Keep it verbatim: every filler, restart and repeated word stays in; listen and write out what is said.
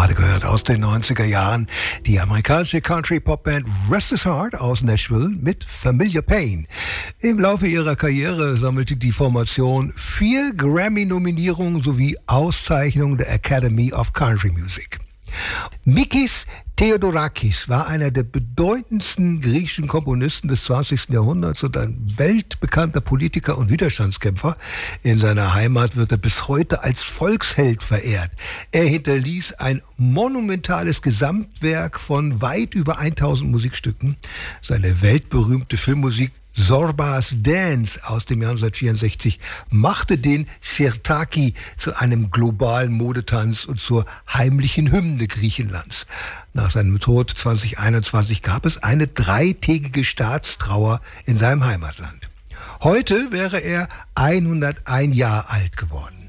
Gerade gehört aus den neunziger Jahren die amerikanische Country-Pop-Band Restless Heart aus Nashville mit Familiar Pain. Im Laufe ihrer Karriere sammelte die Formation vier Grammy-Nominierungen sowie Auszeichnungen der Academy of Country Music. Mikis Theodorakis war einer der bedeutendsten griechischen Komponisten des zwanzigsten Jahrhunderts und ein weltbekannter Politiker und Widerstandskämpfer. In seiner Heimat wird er bis heute als Volksheld verehrt. Er hinterließ ein monumentales Gesamtwerk von weit über tausend Musikstücken. Seine weltberühmte Filmmusik Zorba's Dance aus dem Jahr neunzehnhundertvierundsechzig machte den Sirtaki zu einem globalen Modetanz und zur heimlichen Hymne Griechenlands. Nach seinem Tod zweitausendeinundzwanzig gab es eine dreitägige Staatstrauer in seinem Heimatland. Heute wäre er hunderteins Jahre alt geworden.